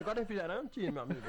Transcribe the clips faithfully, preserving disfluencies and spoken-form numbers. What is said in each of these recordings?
Agora é refrigerante, meu amigo.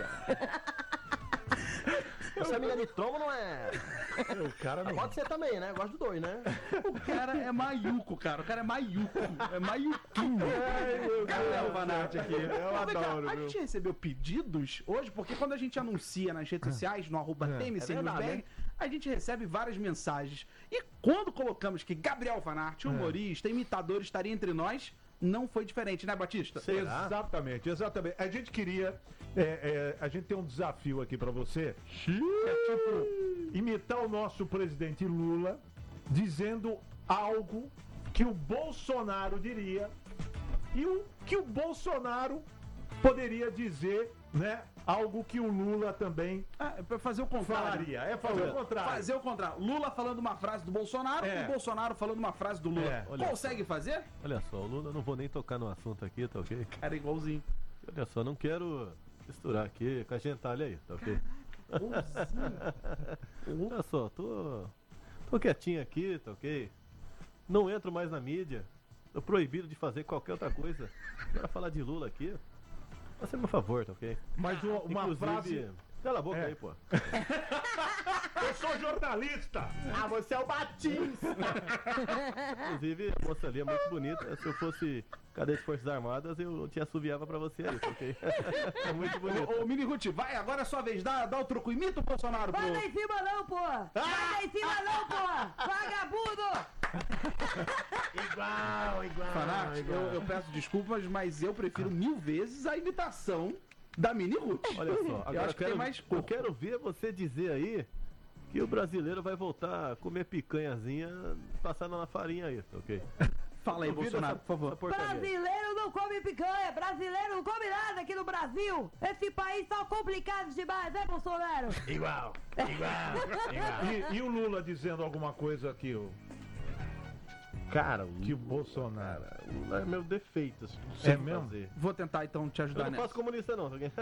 Você é amiga de trombo, não é? O cara não... Pode ser também, né? Eu gosto do dois, né? O cara é maiuco, cara. O cara é maiuco. É maiuquinho. Gabriel Vanatti aqui. Eu adoro, A viu? gente recebeu pedidos hoje, porque quando a gente anuncia nas redes sociais, no arroba T M C é verdade, News B R, né? a gente recebe várias mensagens. E quando colocamos que Gabriel Vanatti, humorista, imitador, estaria entre nós, não foi diferente, né, Batista? Será? Exatamente, exatamente. A gente queria. é, é, a gente tem um desafio aqui pra você. É tipo imitar o nosso presidente Lula dizendo algo que o Bolsonaro diria e o que o Bolsonaro poderia dizer, né? Algo que o Lula também Ah, é pra fazer o contrário. falaria. É fazer o contrário. Fazer o contrário. Lula falando uma frase do Bolsonaro É. e o Bolsonaro falando uma frase do Lula. É. Olha Consegue fazer? Olha só, o Lula, não vou nem tocar no assunto aqui, tá ok? Cara, igualzinho. Olha só, não quero misturar aqui com a gentalha aí, tá ok? Olha só, tô, tô quietinho aqui, tá ok? Não entro mais na mídia, tô proibido de fazer qualquer outra coisa. Agora falar de Lula aqui, faça meu favor, tá ok? Mas uma, uma Inclusive, frase. cala a boca É. aí, pô. Eu sou jornalista! Ah, você é o Batista! Inclusive, a moça ali é muito bonita. Se eu fosse cadete de Forças Armadas, eu te assoviava pra você aí, tá ok? É muito bonito. Ô, ô Mini Ruth, vai, agora é sua vez. Dá, dá o troco. Imita o Bolsonaro, Vai pro... lá em cima não, pô! Vai lá em cima não, pô! Vagabundo! Igual, igual. Fanart, eu, eu peço desculpas, mas eu prefiro mil vezes a imitação da Mini Ruth. Olha só, eu agora acho eu que quero, tem mais eu corpo. quero ver você dizer aí que o brasileiro vai voltar a comer picanhazinha passada na farinha aí, tá ok? Fala aí, Duvida Bolsonaro, essa- por favor. essa porcaria. Brasileiro não come picanha! Brasileiro não come nada aqui no Brasil! Esse país tá complicado demais, né, Bolsonaro? Igual, igual, igual. E, e o Lula dizendo alguma coisa que o, Cara, que o Bolsonaro. cara, o Lula é meu defeito, assim, não sei É mesmo? fazer. Vou tentar então te Eu ajudar não nessa. faço comunista não, tá ok?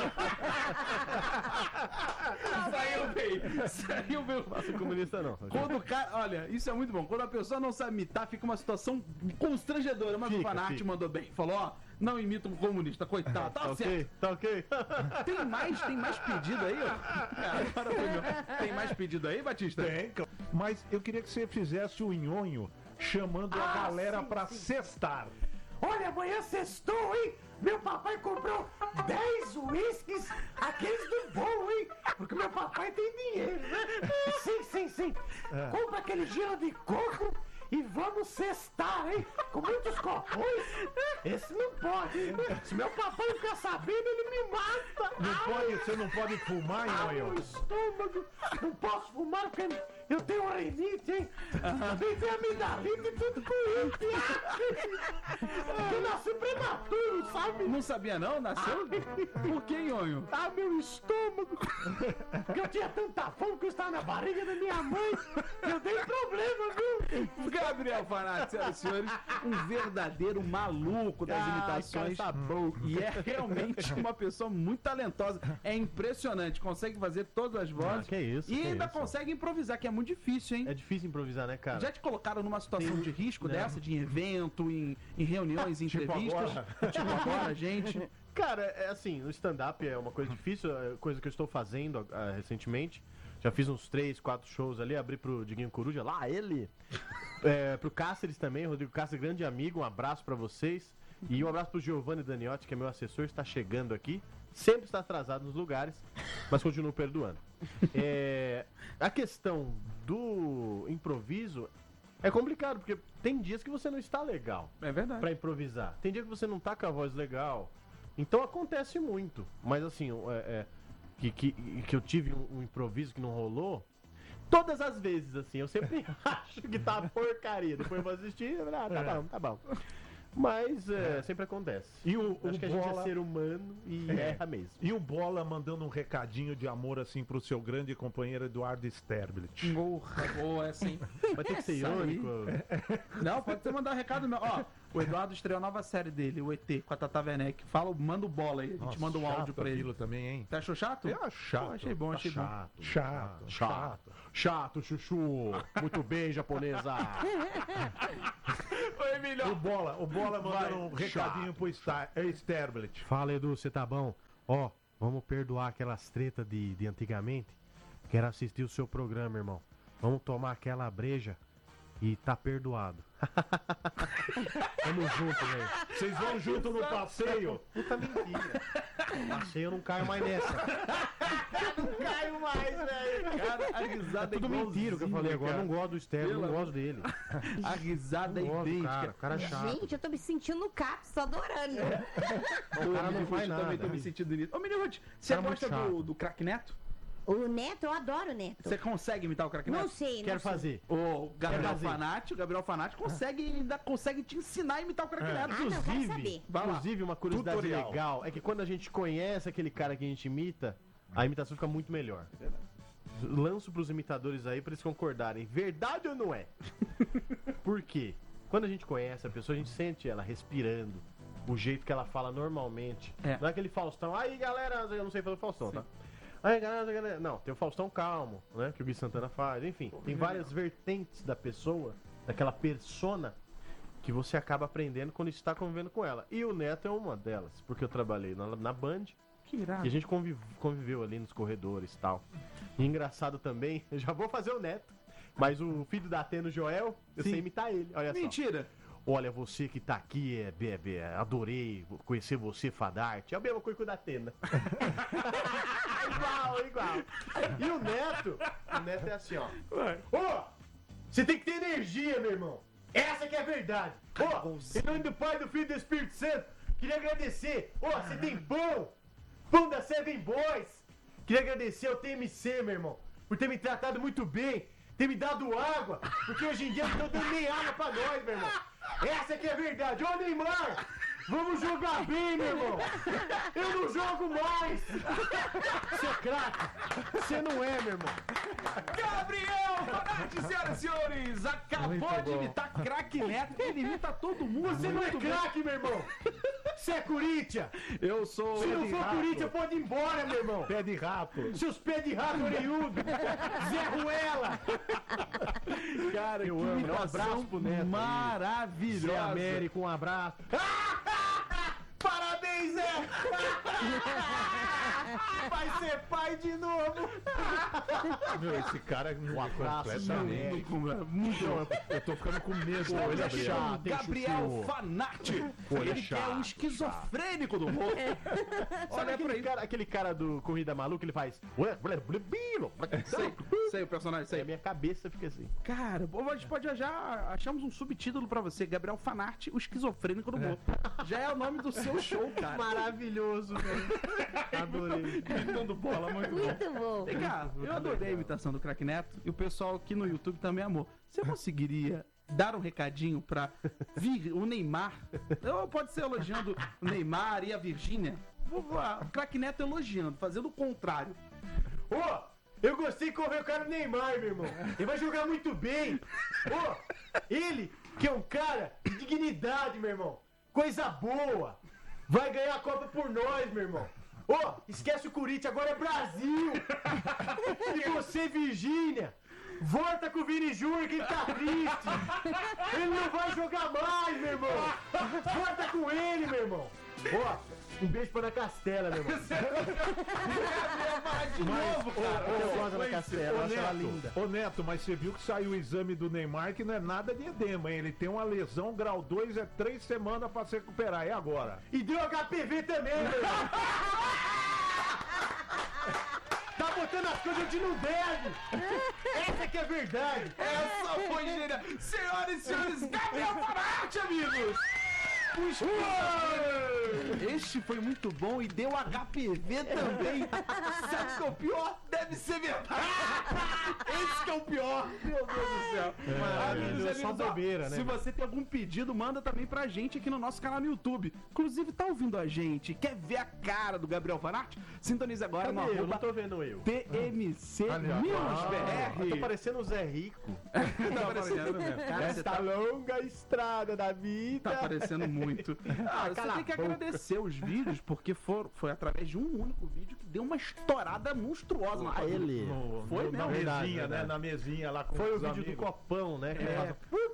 Saiu bem, saiu bem. Não faço comunista não, tá ok? Quando o cara, olha, isso é muito bom. Quando a pessoa não sabe imitar, fica uma situação constrangedora. Mas o Fica, Fanart fica. mandou bem. Falou, ó, não imita um comunista, coitado. Tá Tá certo. ok? Tá ok? Tem mais, tem mais pedido aí, ó. É, agora foi meu. Tem mais pedido aí, Batista? Tem, claro. Mas eu queria que você fizesse o nhonho chamando a Ah, galera sim, pra sim. cestar. Olha, amanhã sextou, hein? Meu papai comprou dez uísques, aqueles do bom, hein? Porque meu papai tem dinheiro, né? Sim, sim, sim. Compra aquele gelo de coco e vamos cestar, hein? Com muitos copões. Esse não pode, hein? Se meu papai ficar sabendo, ele me mata. Não Ai, pode, você não pode fumar, ai, meu nhonho? estômago. Não posso fumar porque eu tenho rinite, hein? Também tenho amidalite e tudo com isso. Eu nasci prematuro, sabe? Não sabia não? Nasceu? Por que, Nhonho? Ah, meu estômago! Porque eu tinha tanta fome que eu estava na barriga da minha mãe. Eu dei problema, viu? Gabriel Fanatti, senhoras e senhores, um verdadeiro maluco das Ah, imitações. cara, tá bom. E é realmente uma pessoa muito talentosa. É impressionante, consegue fazer todas as vozes. Ah, que isso, E que ainda isso. consegue improvisar, que é muito difícil, hein? É difícil improvisar, né, cara? Já te colocaram numa situação Tem- de risco né? dessa, de evento, em, em reuniões, em Tipo entrevistas? agora. Tipo agora, gente. Cara, é assim, o stand-up é uma coisa difícil, é coisa que eu estou fazendo ah, recentemente. Já fiz uns três, quatro shows ali, abri pro Diguinho Coruja, lá ele. É, pro Cáceres também, Rodrigo Cáceres, grande amigo, um abraço pra vocês. E um abraço pro Giovanni Daniotti, que é meu assessor, está chegando aqui. Sempre está atrasado nos lugares, mas continuo perdoando. É, a questão do improviso é complicado, porque tem dias que você não está legal É verdade. pra improvisar. Tem dia que você não tá com a voz legal. Então acontece muito. Mas assim, é, é, que, que, que eu tive um, um improviso que não rolou. Todas as vezes, assim, eu sempre acho que tá porcaria. Depois eu vou assistir e eu falo, ah, tá bom, tá bom. Mas é, sempre acontece. E o, o Acho que a gente é Bola... ser humano e É. erra mesmo. E o Bola mandando um recadinho de amor assim pro seu grande companheiro Eduardo Sterblit. Porra, boa essa, hein? Vai ter que ser Essa aí. irônico. Não, pode ter mandar um recado meu. Ó, o Eduardo estreou a nova série dele, o E T, com a Tata Werneck. Fala, manda o bola aí, a gente Nossa, manda um chato áudio pra ele. aquilo também, hein? Você achou chato? Eu acho chato. Pô, achei bom, achei bom. chato, chato, chato. Chato, chuchu. Muito bem, japonesa. Oi, vai melhor. O Bola, o Bola mandando um Vai, recadinho pro Star, é Sterblit. Fala, Edu, você tá bom? Ó, vamos perdoar aquelas tretas de, de antigamente. Quero assistir o seu programa, irmão. Vamos tomar aquela breja e tá perdoado. Tamo junto, velho. Vocês vão junto no passeio? Puta mentira. Passeio eu não caio mais nessa. Não caio mais, velho. Cara, a risada É tudo é mentira o que eu falei agora. Eu não gosto do Sterling, não Pelo gosto dele. A risada é Não gosto do idêntica. cara, o cara é chato. Gente, eu tô me sentindo no CAPS, tô adorando. O cara não faz Eu nada. também tô me sentindo nisso. Ô, Mini Ruth, você Cara, muito gosta do, chato. do craque Neto? O Neto, eu adoro o Neto. Você consegue imitar o craque Não Neto? sei, não Quero sei. fazer. O Gabriel Quero fazer. Fanati, o Gabriel Fanati consegue, ainda consegue te ensinar a imitar o craque Neto. Ah, não, quero Inclusive, saber. Vai lá. inclusive, uma curiosidade Tutorial. legal é que quando a gente conhece aquele cara que a gente imita, a imitação fica muito melhor. Lanço pros imitadores aí pra eles concordarem. Verdade ou não é? Por quê? Quando a gente conhece a pessoa, a gente sente ela respirando, o jeito que ela fala normalmente. É. Não é aquele Faustão, aí galera, eu não sei fazer Faustão, tá? Aí galera, galera, não, tem o Faustão calmo, né? Que o Gui Santana faz, enfim, tem várias vertentes da pessoa, daquela persona, que você acaba aprendendo quando está convivendo com ela. E o Neto é uma delas, porque eu trabalhei na, na Band, Que irado. e a gente conviv- conviveu ali nos corredores e tal. E engraçado também, eu já vou fazer o Neto, mas o filho da Atena, o Joel, eu Sim. sei imitar ele, olha só. Mentira. Olha, você que tá aqui, é, é, é, adorei conhecer você, Fadarte. É a mesma coisa que o da Atena. igual, igual. E o Neto, o Neto é assim, ó. Ô, você tem que ter energia, meu irmão. Essa que é a verdade. Ô, em nome do Pai, do Filho e do Espírito Santo, queria agradecer. Ô, você tem pão. Pão da Seven Boys. Queria agradecer ao T M C, meu irmão, por ter me tratado muito bem, ter me dado água, porque hoje em dia não estão dando nem água pra nós, meu irmão. Essa que é a verdade. Ô, Neymar, vamos jogar bem, meu irmão. Eu não jogo mais. Seu craque, você não é, meu irmão. Gabriel Fanati, senhoras e senhores, acabou de imitar craque Neto. Ele imita todo mundo. Você não é muito bem. craque, meu irmão. Você é Corinthians. Eu sou... Se não for Corinthians, pode ir embora, meu irmão. Pé de rato. Seus pés de rato orelhudo. Zé Ruela. Cara, Eu que amo. Um imitação abraço pro Neto aí. maravilhosa. Zé Américo, um abraço. Parabéns, Zé! Vai ser pai de novo! Meu, esse cara não é abraço, completamente. Muito Não, eu, eu tô ficando com medo Olha, dele, Gabriel. chato, Gabriel Fanati. Olha, Ele que é um chato, esquizofrênico do humor. Sabe Olha pra aquele aí. cara, aquele cara do Corrida Maluca, ele faz... Sei, sei o personagem, Aí sei. a minha cabeça fica assim. Cara, a gente pode já achamos um subtítulo pra você, Gabriel Fanati, o esquizofrênico do humor. Já é o nome do seu show, cara. Maravilhoso, velho. Adorei. Imitando bola, muito bom. Muito bom. Vem cá, eu adorei a imitação do Craque Neto e o pessoal aqui no YouTube também amou. Você conseguiria dar um recadinho pra vir o Neymar? Ou pode ser elogiando o Neymar e a Virgínia? O Craque Neto elogiando, fazendo o contrário. Ô, eu gostei de correr o cara do Neymar, meu irmão. Ele vai jogar muito bem. Ô, ele, que é um cara de dignidade, meu irmão. Coisa boa. Vai ganhar a Copa por nós, meu irmão. Ô, esquece o Corinthians, agora é Brasil. E você, Virgínia, volta com o Vini Júnior que ele tá triste. Ele não vai jogar mais, meu irmão. Volta com ele, meu irmão. Ó, um beijo pra Ana Castela, meu irmão. De novo, cara. Eu gosto da Ana Castela, eu Ô, acho ela Neto, linda. ô Neto, mas você viu que saiu o exame do Neymar que não é nada de edema, hein? Ele tem uma lesão grau dois, é três semanas pra se recuperar. E agora? E deu H P V também, meu irmão. Tá botando as coisas onde não deve. Essa que é a verdade. Essa foi genial. Senhoras e senhores, Gabriel Fanati, amigos. O esquizofrênico. Este foi muito bom e deu H P V também. Sabe o que é o pior? Deve ser verdade. Esse que é o pior. Meu Deus do céu. Maravilhoso, Amigos, só amigos, ó, bobeira, né, Se mano? você tem algum pedido, manda também pra gente aqui no nosso canal no YouTube. Inclusive, tá ouvindo a gente? Quer ver a cara do Gabriel Fanati? Sintonize agora no Cadê eu? Não arroba tô vendo eu. T M C Ali, ó. Minas Eu B R. tô parecendo o Zé Rico. Tá parecendo mesmo. Cara, você Esta tá longa estrada da vida. Tá aparecendo muito. Ah, você cala tem que a boca. agradecer os vídeos, porque for, foi através de um único vídeo que deu uma estourada monstruosa na Ah, tua vida. ele. No, Foi no- na mesmo? mesinha, Verdade, né? verdade. Na mesinha lá com Foi o os vídeo do amigos. copão, né? Que É. ele fala, por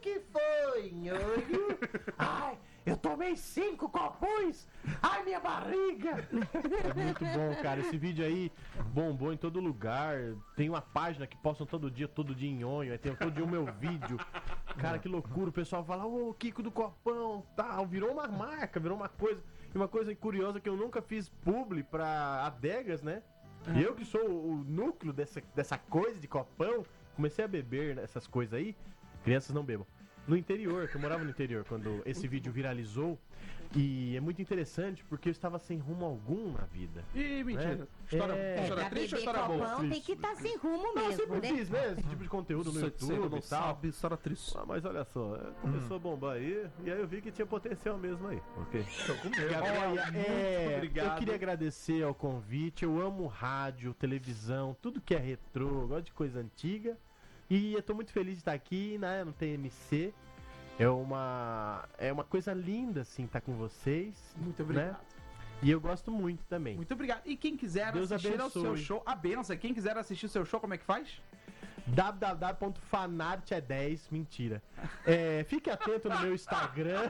que foi, nhonho? Ai, eu tomei cinco copões. Ai, minha barriga. É muito bom, cara. Esse vídeo aí bombou em todo lugar. Tem uma página que postam todo dia, todo dia em nhonho. Aí tem todo dia o meu vídeo. Cara, que loucura. O pessoal fala, ô, Kiko do Copão, tal. Virou uma marca, virou uma coisa. E uma coisa curiosa que eu nunca fiz publi pra adegas, né? E eu que sou o núcleo dessa, dessa coisa de copão, comecei a beber essas coisas aí. Crianças não bebam. No interior, que eu morava no interior quando esse vídeo viralizou. E é muito interessante porque eu estava sem rumo algum na vida. Ih, mentira. É. História, É, história pra triste ou beber história boa? copão tem que estar sem rumo Não, eu mesmo, sempre né? fiz, né? Esse tipo de conteúdo no Você- você YouTube não e tal. sabe, história triste. Ah, mas olha só, é, começou a bombar aí, e aí eu vi que tinha potencial mesmo aí, ok? Gabriel, é, obrigado. eu queria agradecer ao convite, eu amo rádio, televisão, tudo que é retrô, eu gosto de coisa antiga, e eu tô muito feliz de estar aqui, né, no T M C, é uma, é uma coisa linda, assim, estar com vocês, Muito obrigado. né? E eu gosto muito também. Muito obrigado. E quem quiser Deus assistir ao seu abençoe. show, a benção. Quem quiser assistir o seu show, como é que faz? w w w ponto fanart é dez, mentira. É, fique atento no meu Instagram.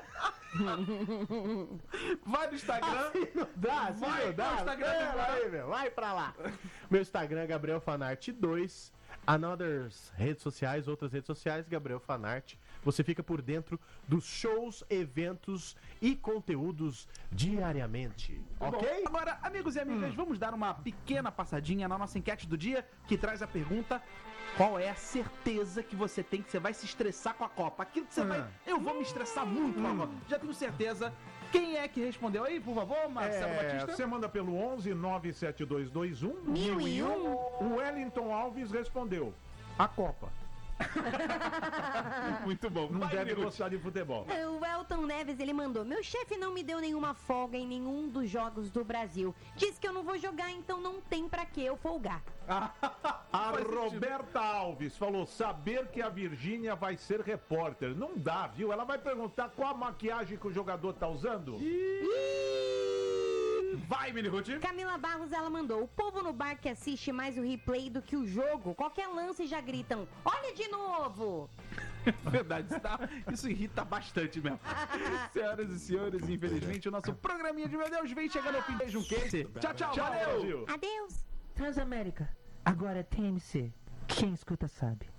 Vai no Instagram. Assim não dá, assim Vai não dá. pro Instagram Pera do Gabriel. aí, meu, vai pra lá. Meu Instagram é Gabriel Fanart dois. Another redes sociais, outras redes sociais, Gabriel Fanart. Você fica por dentro dos shows, eventos e conteúdos diariamente. Ok? Bom, agora, amigos e amigas, vamos dar uma pequena passadinha na nossa enquete do dia, que traz a pergunta: qual é a certeza que você tem que você vai se estressar com a Copa? Aquilo que você vai. Eu vou me estressar muito com a Copa. Já tenho certeza. Quem é que respondeu aí, por favor, Marcelo É, Batista? você manda pelo onze nove sete dois dois um Mil e um. O Wellington Alves respondeu: a Copa. Muito bom. Não Vai, deve Minuto. gostar de futebol. O Elton Neves, ele mandou: meu chefe não me deu nenhuma folga em nenhum dos jogos do Brasil. Diz que eu não vou jogar, então não tem pra que eu folgar. A Faz sentido. Roberta Alves falou: saber que a Virgínia vai ser repórter. Não dá, viu? Ela vai perguntar qual a maquiagem que o jogador tá usando. Vai, Minihut. Camila Barros, ela mandou: o povo no bar que assiste mais o replay do que o jogo. Qualquer lance já gritam: olha de novo! Verdade, isso, tá- isso irrita bastante mesmo. Senhoras e senhores, infelizmente o nosso programinha de meu Deus vem chegando ao fim. Beijo, um queijo. Tchau, tchau, Tchau, valeu! Brasil. Adeus! Transamérica, agora é T M C. Quem escuta sabe.